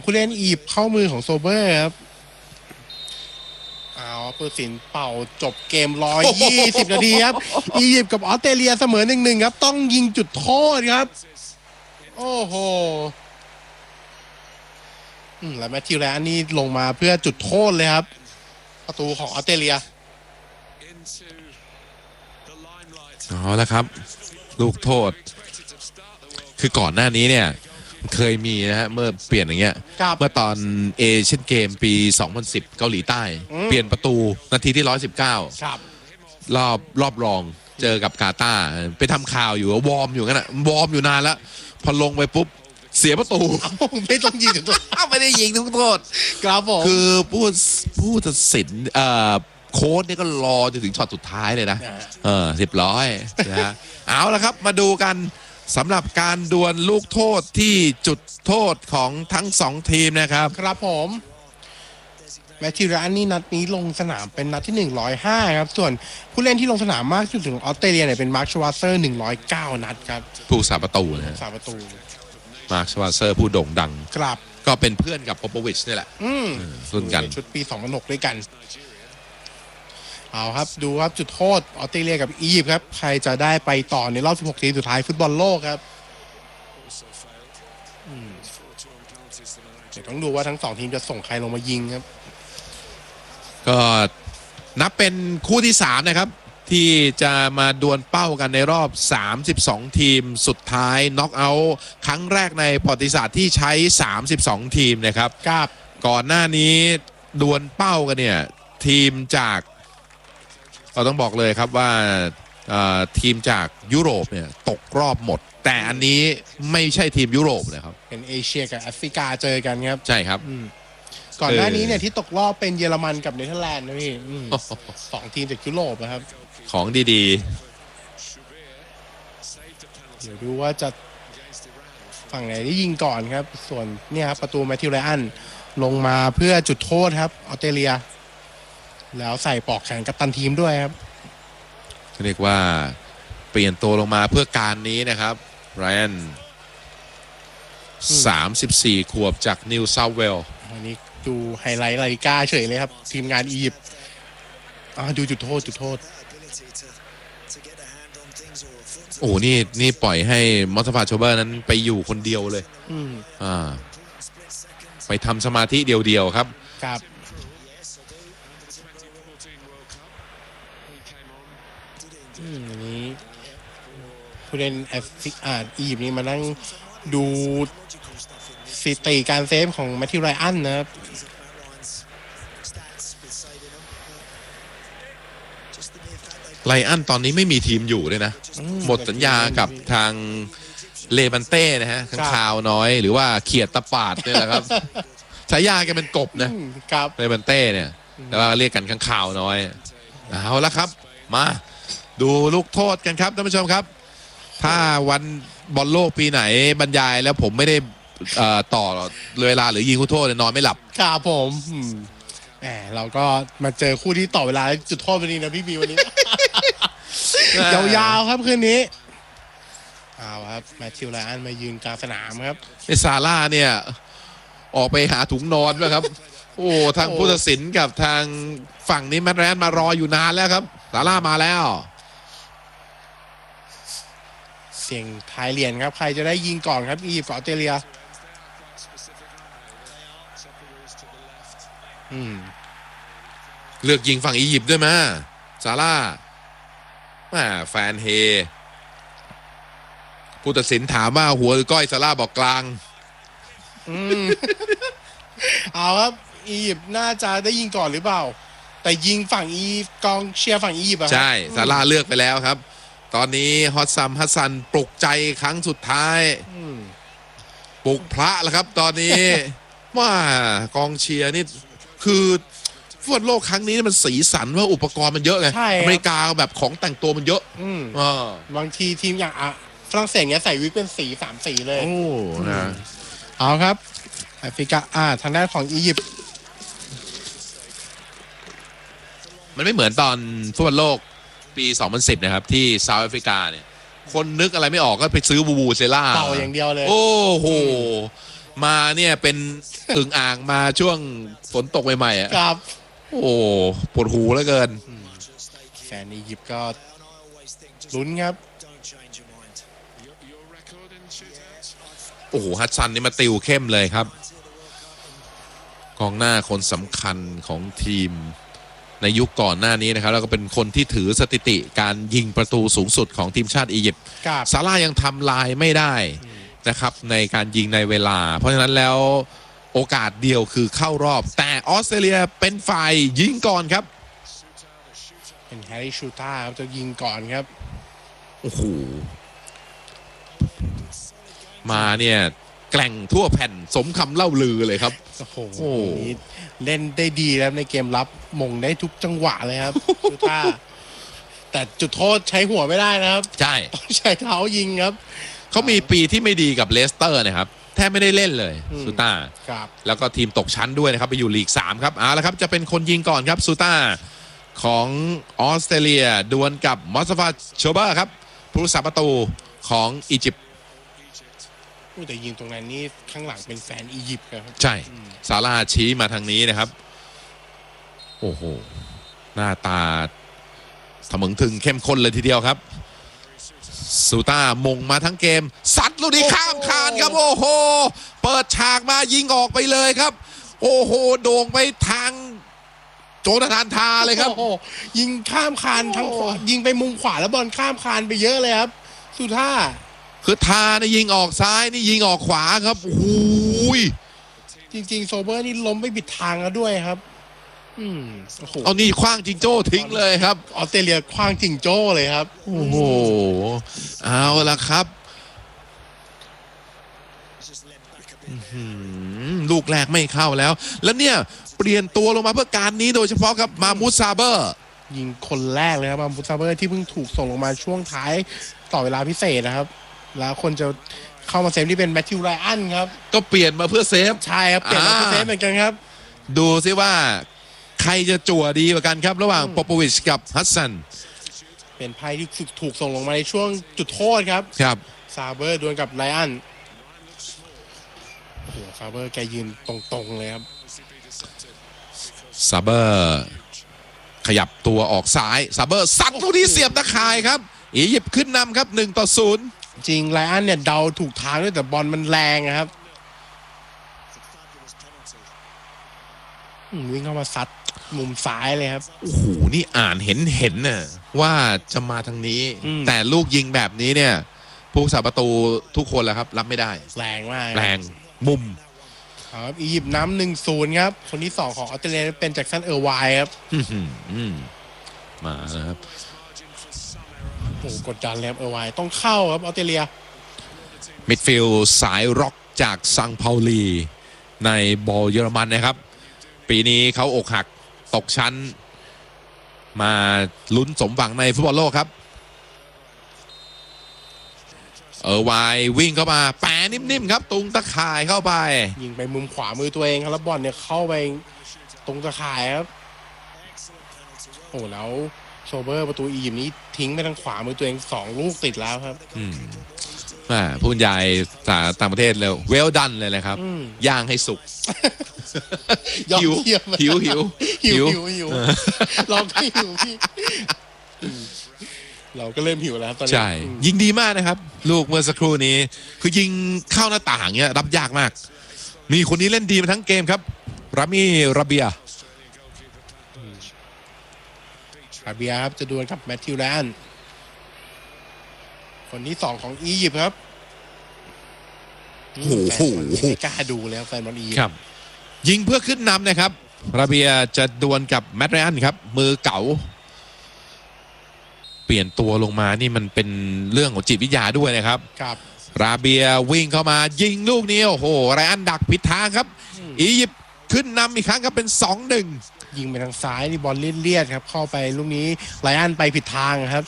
ผู้เล่นอียิปต์เข้ามือของโซเบอร์ครับเอาผู้ตัดสินเป่าจบเกม120 นาทีครับอียิปต์กับออสเตรเลียเสมอ 1-1 ครับต้องยิงจุดโทษครับโอ้โหแล้วแมทธิว ไรอันนี่ลงมาเพื่อจุดโทษเลยครับประตูของออสเตรเลียเอาละครับลูกโทษคือก่อนหน้านี้เนี่ยเคยมีนะฮะเมื่อเปลี่ยนอย่างเงี้ยเมื่อตอนเอเชียนเกมปี 2010 เกาหลีใต้เปลี่ยนประตูนาทีที่ 119รอบรองเจอกับกาตาร์ไปทำข่าวอยู่วอร์มอยู่งั้นอะวอร์มอยู่นานแล้วพอลงไปปุ๊บเสียประตูไม่ต้องยิงตัวไม่ได้ยิงทุกโทษครับผมคือผู้ตัดสินโค้ชนี่ก็รอจนถึงช็อตสุดท้ายเลยนะ10นะเอาละครับมาดูกันสำหรับการดวลลูกโทษที่จุดโทษของทั้ง2ทีมนะครับครับผมแมทธิว ไรอันนี่นัดนี้ลงสนามเป็นนัดที่105ครับส่วนผู้เล่นที่ลงสนามมากที่สุดของออสเตรเลียเนี่ยเป็นมาร์ค ชวาเซอร์109 นัดครับผู้สาประตูนะสาประตูมาร์ค ชวาเซอร์ผู้โด่งดังครับก็เป็นเพื่อนกับโปโปวิชนี่แหละรุ่นกันชุดปี2006ด้วยกันเอาครับดูครับจุดโทษออสเตรเลียกับอียิปต์ครับใครจะได้ไปต่อในรอบ16ทีมสุดท้ายฟุตบอลโลกครับเดี๋ยวต้องดูว่าทั้ง2ทีมจะส่งใครลงมายิงครับก็นับเป็นคู่ที่3นะครับที่จะมาดวลเป้ากันในรอบ32ทีมสุดท้ายน็อกเอาท์ครั้งแรกในประวัติศาสตร์ที่ใช้32ทีมนะครับก่อนหน้านี้ดวลเป้ากันเนี่ยทีมจากเราต้องบอกเลยครับว่าทีมจากยุโรปเนี่ยตกรอบหมดแต่อันนี้ไม่ใช่ทีมยุโรปนะครับเป็นเอเชียกับแอฟริกาเจอกันครับใช่ครับก่อนหน้านี้เนี่ยที่ตกรอบเป็นเยอรมันกับเนเธอร์แลนด์นะพี่2ทีมจากยุโรปนะครับของดีๆเดี๋ยวดูว่าจะฝั่งไหนได้ยิงก่อนครับส่วนเนี่ยครับประตูแมทธิว ไรอันลงมาเพื่อจุดโทษครับออสเตรเลียแล้วใส่ปลอกแขนกัปตันทีมด้วยครับเรียกว่าเปลี่ยนตัวลงมาเพื่อการนี้นะครับไรอัน34 ขวบจากนิวเซาท์เวลส์อันนี้ดูไฮไลท์ลาลิก้าเฉยเลยครับทีมงานอียิปต์ดูจุดโทษโอ้นี่ปล่อยให้มอสซาฟาโชเบอร์นั้นไปอยู่คนเดียวเลยไปทำสมาธิเดียวๆครับนี้ผู้เล่นอียิปต์นี่มานั่งดูสถิติการเซฟของแมทธิว ไรอันนะครับไรอันตอนนี้ไม่มีทีมอยู่เลยนะหมดสัญญากับทางเลบันเต้นะฮะข้างคาวน้อยหรือว่าเขียดตะปาดเนี่ยแหละครับฉายาแกเป็นกบนะเลบันเต้เนี่ยแต่ว่าเรียกกันข้างคาวน้อยเอาละครับมาดูลูกโทษกันครับท่านผู้ชมครับถ้าวันบอลโลกปีไหนบรรยายแล้วผมไม่ได้ต่อเวลาหรือยิงลูกโทษนอนไม่หลับครับผมเราก็มาเจอคู่ที่ต่อเวลาจุดโทษวันนี้นะพี่บีวันนี้ ยาวๆครับคืนนี้เอาครับแมทธิว ไรอันมายืนกลางสนามครับซาร่าเนี่ยออกไปหาถุงนอนด้วยครับโอ้ทางผู้ตัดสินกับทางฝั่งนี้แมตต์ ไรอันมารออยู่นานแล้วครับซาร่ามาแล้วเสียงทายเหรียญครับใครจะได้ยิงก่อนครับอียิปต์กับออสเตรเลียเลือกยิงฝั่งอียิปต์ด้วยมั้ยซาร่าแฟนเฮผู้ตัดสินถามว่าหัวหรือก้อยซาร่าบอกกลางเอาครับอียิปต์น่าจะได้ยิงก่อนหรือเปล่าแต่ยิงฝั่งกองเชียร์ฝั่งอียิปต์ใช่ซาร่าเลือกไปแล้วครับตอนนี้ฮอสซัมฮัสซันปลุกใจครั้งสุดท้ายปลุกพระแล้วครับตอนนี้ว่ากองเชียร์นี่คือฟุตบอลโลกครั้งนี้มันสีสันว่าอุปกรณ์มันเยอะไงอเมริกาแบบของแต่งตัวมันเยอะบางทีทีมอย่างฝรั่งเศสเนี้ยใส่วิกเป็นสี3 สีเลยเอาครับแอฟริกาทางด้านของอียิปต์มันไม่เหมือนตอนฟุตบอลโลกปี 2010 นะครับที่เซาท์แอฟริกาเนี่ยคนนึกอะไรไม่ออกก็ไปซื้อบูบูเซล่าเป่าอย่างเดียวเลยโอ้โหมาเนี่ยเป็นอึ่งอ่างมาช่วงฝนตกใหม่ๆอ่ะครับโอ้ปวดหูเหลือเกินแฟนอียิปต์ก็ลุ้นครับโอ้โหฮัตซันนี่มาติวเข้มเลยครับกองหน้าคนสำคัญของทีมในยุคก่อนหน้านี้นะครับแล้วก็เป็นคนที่ถือสถิติการยิงประตูสูงสุดของทีมชาติอียิปต์ครับซาร่ายังทำลายไม่ได้นะครับในการยิงในเวลา เพราะฉะนั้นแล้วโอกาสเดียวคือเข้ารอบ แต่ออสเตรเลียเป็นฝ่ายยิงก่อนครับเป็นแฮร์รี่ชูต้าครับจะยิงก่อนครับโอ้โหมาเนี่ยแกล่งทั่วแผ่นสมคำเล่าลือเลยครับโอ้โหโอ้วันนี้เล่นได้ดีแล้วในเกมรับมงได้ทุกจังหวะเลยครับ ชูต้าแต่จุดโทษใช้หัวไม่ได้นะครับใช่ต้องใช้เท้ายิงครับเขามีปีที่ไม่ดีกับเลสเตอร์นะครับแทบไม่ได้เล่นเลยอืมซูต้าครับแล้วก็ทีมตกชั้นด้วยนะครับไปอยู่ลีก 3 ครับเอาละครับจะเป็นคนยิงก่อนครับซูต้าของออสเตรเลียดวลกับมอสซาฟาโชเบอร์ครับผู้รักษาประตูของอียิปต์อู้แต่ยิงตรงนั้นนี่ข้างหลังเป็นแฟนอียิปต์ครับใช่ซาร่าชี้มาทางนี้นะครับโอ้โหหน้าตาถมึงถึงเข้มข้นเลยทีเดียวครับซูต้ามงมาทั้งเกมซัดลูกนี้ข้ามคานครับโอ้โหเปิดฉากมายิงออกไปเลยครับโอ้โหโด่งไปทางโจนาธานทาเลยครับโอ้โหยิงข้ามคานทั้งขวายิงไปมุมขวาแล้วบอลข้ามคานไปเยอะเลยครับสุท่าคือทานี่ยิงออกซ้ายนี่ยิงออกขวาครับโอ้โหจริงๆโซเบอร์นี่ล้มไปผิดทางแล้วด้วยครับโอ้โหเอานี่คว้างจิงโจ้ทิ้งเลยครับออสเตรเลียคว้างจิงโจ้เลยครับโอ้โหเอาละครับลูกแรกไม่เข้าแล้ว แล้วเนี่ยเปลี่ยนตัวลงมาเพื่อการนี้โดยเฉพาะครับมามูซาเบอร์ยิงคนแรกเลยครับมาบุซาเบอร์ที่เพิ่งถูกส่งลงมาช่วงท้ายต่อเวลาพิเศษนะครับ แล้วคนจะเข้ามาเซฟที่เป็นแมทธิวไรอันครับก็เปลี่ยนมาเพื่อเซฟใช่ครับเปลี่ยนมาเป็นเซฟเหมือนกันครับดูซิว่าใครจะจั่วดีกว่ากันครับ ระหว่างโปโปวิชกับฮัสซันเป็นไพ่ที่ถูกส่งลงมาในช่วงจุดโทษครับครับซาเบอร์ดวลกับไรอันโอ้โหซาเบอร์แกยืนตรงๆเลยครับซาเบอร์ขยับตัวออกซ้ายซาเบอร์ซัดลูกนี้เสียบตะข่ายครับอียิปต์ขึ้นนำครับ1-0 จริงไรอันเนี่ยเดาถูกทางด้วยแต่บอลมันแรงอะครับวิ่งเข้ามาซัดมุมซ้ายเลยครับโอ้โหนี่อ่านเห็นน่ะว่าจะมาทางนี้ แต่ลูกยิงแบบนี้เนี่ยผู้รักษาประตูทุกคนแหละครับรับไม่ได้แรงมากแรงมุมครับอียิปต์น้ำ1-0ครับคนที่2ของออสเตรเลียเป็นแจ็คสันเออร์ไวน์ครับมานะครับโอ้โหกดดันแล้วเออร์ไวน์ต้องเข้าครับออสเตรเลียมิดฟิลด์สายร็อกจากซังเปาลีในบอลเยอรมันนะครับปีนี้เขาอกหักตกชั้นมาลุ้นสมหวังในฟุตบอลโลกครับเออร์ไวน์วิ่งเข้ามาแปะนิ่มๆครับตุงตะข่ายเข้าไปยิงไปมุมขวามือตัวเองครับแล้วบอลเนี่ยเข้าไปตรงตะข่ายครับโอ้แล้วโซเบอร์ประตูอียิปต์นี้ทิ้งไปทางขวามือตัวเอง2 ลูกติดแล้วครับผู้บรรยายต่างประเทศเลยเวลดันเลยนะครับย่างให้สุกยอดเยี่ยมหิวเราก็หิวพี่เราก็เริ่มหิวแล้วตอนนี้ใช่ยิงดีมากนะครับ ลูกเมื่อสักครู่นี้คือยิงเข้าหน้าต่างเนี้ยรับยากมาก มีคนนี้เล่นดีมาทั้งเกมครับรามีราเบียอาเบียครับจะดวลกับแมทธิวแลนด์คนที่2ของอียิปต์ครับโอ้โหไม่กล้าดูแล้วแฟนบอลอียิปต์ครับยิงเพื่อขึ้นนำนะครับราเบียจะดวลกับแมตไรอันครับมือเก๋าเปลี่ยนตัวลงมานี่มันเป็นเรื่องของจิตวิทยาด้วยนะครับครับราเบียวิ่งเข้ามายิงลูกนี้โอ้โหไรอันดักผิดทางครับอียิปต์ขึ้นนำอีกครั้งครับเป็น 2-1 ยิงไปทางซ้ายนี่บอลเลียดๆครับเข้าไปลูกนี้ไลอันไปผิดทางครับ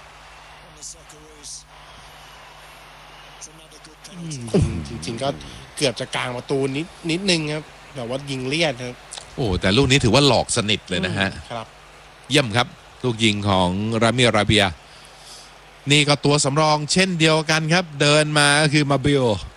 จริงๆก็เกือบจะกลางประตูนิดนึงครับแต่ว่ายิงเลียดครับโอ้แต่ลูกนี้ถือว่าหลอกสนิทเลยนะฮะครับเยี่ยมครับลูกยิงของรามีราเบียนี่ก็ตัวสำรองเช่นเดียวกันครับเดินมาก็คือมาบิล